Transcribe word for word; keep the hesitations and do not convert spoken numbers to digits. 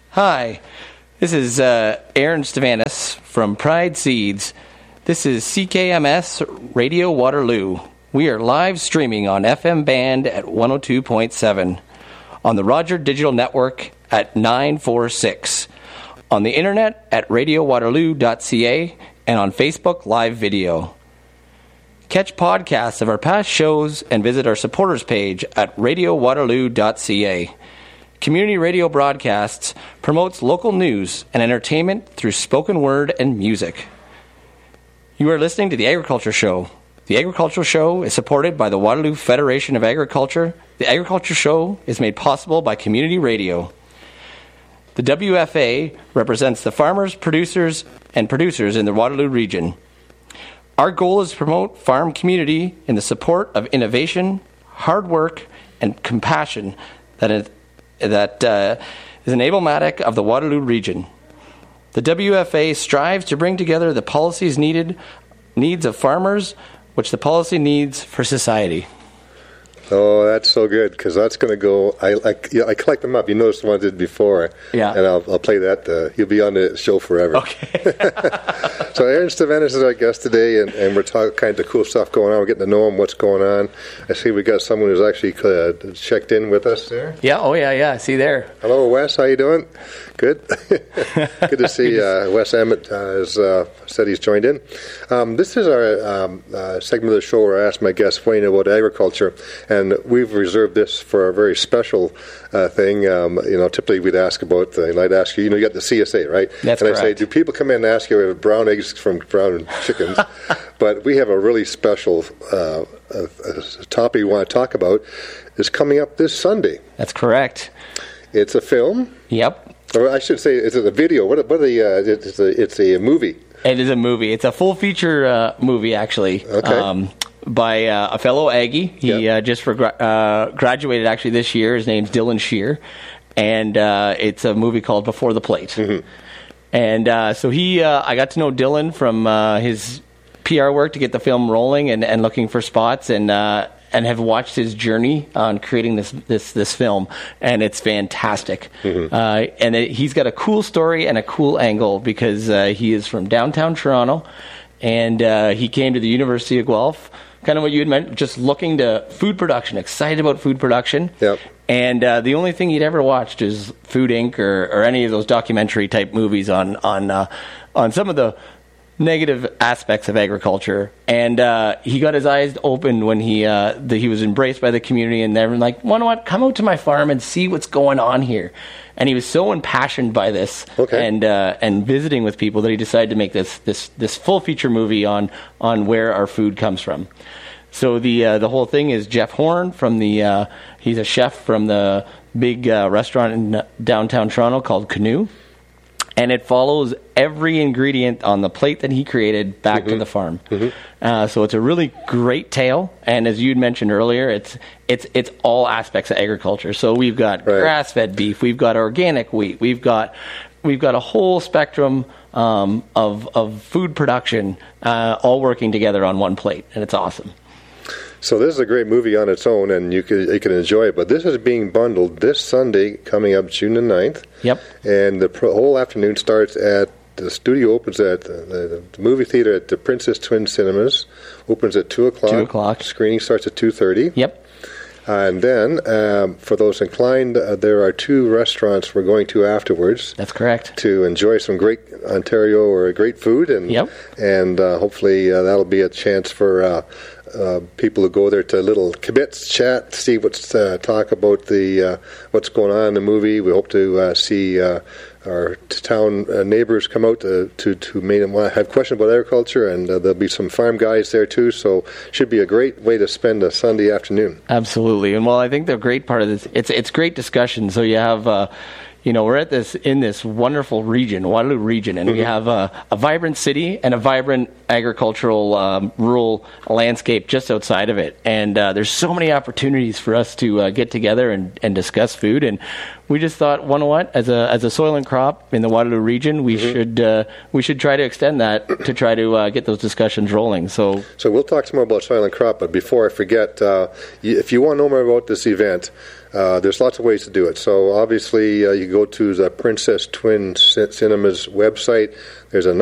Hi, this is uh, Aaron Stavanis from Pride Seeds. This is C K M S Radio Waterloo. We are live streaming on F M band at one oh two point seven, on the Roger Digital Network at nine forty-six, on the internet at radio waterloo dot c a, and on Facebook Live Video. Catch podcasts of our past shows and visit our supporters page at radio waterloo dot c a. Community radio broadcasts promotes local news and entertainment through spoken word and music. You are listening to The Agriculture Show. The Agriculture Show is supported by the Waterloo Federation of Agriculture. The Agriculture Show is made possible by community radio. The W F A represents the farmers, producers, and producers in the Waterloo region. Our goal is to promote farm community in the support of innovation, hard work, and compassion that is, that, uh, is an emblematic of the Waterloo region. The W F A strives to bring together the policies needed, needs of farmers, which the policy needs for society. Oh, that's so good, because that's going to go, I, I, yeah, I collect them up. You noticed the one I did before. Yeah. And I'll, I'll play that. Uh, you'll be on the show forever. Okay. So Aaron Stavanis is our guest today, and, and we're talking kind of cool stuff going on. We're getting to know him, what's going on. I see we got someone who's actually uh, checked in with us there. Yeah, oh yeah, yeah, see there. Hello, Wes, how you doing? Good. Good to see uh, Wes Emmett uh, has uh, said he's joined in. Um, this is our um, uh, segment of the show where I ask my guests Wayne about agriculture, and we've reserved this for a very special uh, thing. Um, you know, typically we'd ask about, uh, and I'd ask you, you know, you got the C S A, right? That's and correct. I say, do people come in and ask you about brown eggs from brown chickens? But we have a really special uh, a, a topic we want to talk about is coming up this Sunday. That's correct. It's a film. Yep. Or I should say, it's a video. What? What are the? Uh, it's a. It's a movie. It is a movie. It's a full feature uh, movie, actually. Okay. Um, by uh, a fellow Aggie. He Yep. uh, just for, uh, graduated actually this year. His name's Dylan Shear, and uh, it's a movie called Before the Plate. Mm-hmm. And uh, so he, uh, I got to know Dylan from uh, his P R work to get the film rolling and, and looking for spots, and uh, and have watched his journey on creating this this this film, and it's fantastic. Mm-hmm. Uh, and it, he's got a cool story and a cool angle because uh, he is from downtown Toronto, and uh, he came to the University of Guelph. Kind of what you had meant, just looking to food production, excited about food production. Yep. And uh, the only thing he'd ever watched is Food Incorporated or, or any of those documentary type movies on on uh, on some of the negative aspects of agriculture. And uh, he got his eyes opened when he uh, the, he was embraced by the community, and they were like, "You know what? Come out to my farm and see what's going on here." And he was so impassioned by this okay. and uh, and visiting with people that he decided to make this this this full feature movie on on where our food comes from. So the uh, the whole thing is Jeff Horn from the uh, he's a chef from the big uh, restaurant in downtown Toronto called Canoe, and it follows every ingredient on the plate that he created back mm-hmm. to the farm. Mm-hmm. Uh, so it's a really great tale, and as you'd mentioned earlier, it's it's it's all aspects of agriculture. So we've got right. grass-fed beef, we've got organic wheat, we've got we've got a whole spectrum um, of of food production, uh, all working together on one plate, and it's awesome. So this is a great movie on its own, and you can you can enjoy it. But this is being bundled this Sunday, coming up June the ninth. Yep. And the pro- whole afternoon starts at, the studio opens at, uh, the, the movie theater at the Princess Twin Cinemas, opens at two o'clock. two o'clock. Screening starts at two thirty. Yep. And then, um, for those inclined, uh, there are two restaurants we're going to afterwards. That's correct. To enjoy some great Ontario or great food, and yep. and uh, hopefully uh, that'll be a chance for uh, uh, people who go there to little kibitz chat, see what's uh, talk about the uh, what's going on in the movie. We hope to uh, see uh, our town uh, neighbors come out to to, to make them have questions about agriculture, and uh, there'll be some farm guys there too. So should be a great way to spend a Sunday afternoon. Absolutely, and well, I think the great part of this, it's it's great discussion. So you have. Uh, You know, we're at this in this wonderful region, Waterloo region, and mm-hmm. we have a, a vibrant city and a vibrant agricultural um, rural landscape just outside of it. And uh, there's so many opportunities for us to uh, get together and, and discuss food. And we just thought, you know what, as a as a soil and crop in the Waterloo region, we mm-hmm. should uh, we should try to extend that to try to uh, get those discussions rolling. So, so we'll talk some more about soil and crop. But before I forget, uh, if you want to know more about this event. Uh, there's lots of ways to do it. So obviously, uh, you go to the Princess Twin Cinemas website. There's a